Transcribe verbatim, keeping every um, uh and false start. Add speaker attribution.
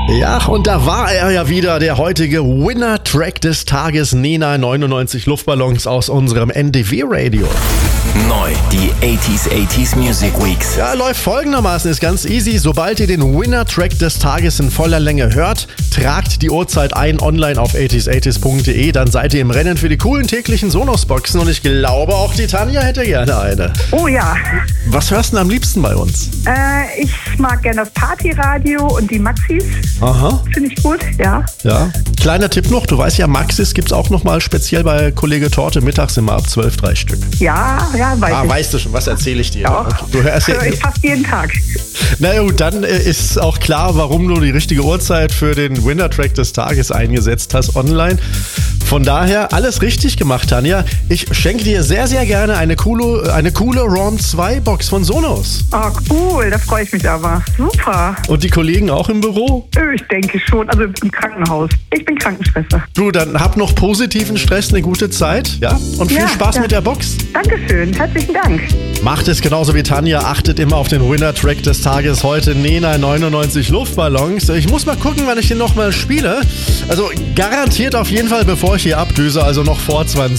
Speaker 1: Ja, und da war er ja wieder, der heutige Winner-Track des Tages, Nena neunundneunzig Luftballons aus unserem N D W-Radio.
Speaker 2: Neu, die achtziger achtziger Music Weeks.
Speaker 1: Ja, läuft folgendermaßen, ist ganz easy. Sobald ihr den Winner-Track des Tages in voller Länge hört, tragt die Uhrzeit ein online auf achtziger achtziger punkt de, dann seid ihr im Rennen für die coolen täglichen Sonos-Boxen und ich glaube, auch die Tanja hätte gerne eine.
Speaker 3: Oh ja.
Speaker 1: Was hörst du denn am liebsten bei uns?
Speaker 3: Äh, ich mag gerne das Partyradio und die Maxis.
Speaker 1: Aha.
Speaker 3: Finde ich gut, ja.
Speaker 1: Ja. Kleiner Tipp noch, du weißt ja, Maxis gibt's auch nochmal speziell bei Kollege Torte mittags immer ab zwölf, drei Stück.
Speaker 3: Ja, ja, weiß
Speaker 1: Ah,
Speaker 3: ich.
Speaker 1: weißt du schon, was erzähle ich dir?
Speaker 3: Ja.
Speaker 1: Okay. Du hörst ja,
Speaker 3: Höre ich fast jeden Tag.
Speaker 1: na gut, dann äh, ist auch klar, warum du die richtige Uhrzeit für den Winner-Track des Tages eingesetzt hast online. Von daher alles richtig gemacht, Tanja. Ich schenke dir sehr, sehr gerne eine coole, eine coole Round zwei Box von Sonos.
Speaker 3: Oh, cool, da freue ich mich aber. Super.
Speaker 1: Und die Kollegen auch im Büro?
Speaker 3: Ich denke schon, also im Krankenhaus. Ich bin Krankenschwester.
Speaker 1: Du, dann hab noch positiven Stress, eine gute Zeit, ja? Und viel
Speaker 3: Ja,
Speaker 1: Spaß
Speaker 3: ja.
Speaker 1: mit der Box.
Speaker 3: Dankeschön, herzlichen Dank.
Speaker 1: Macht es genauso wie Tanja, achtet immer auf den Winner-Track des Tages. Heute Nena neunundneunzig Luftballons. Ich muss mal gucken, wann ich den nochmal spiele. Also garantiert auf jeden Fall, bevor ich hier abdüse, also noch vor zwanzig.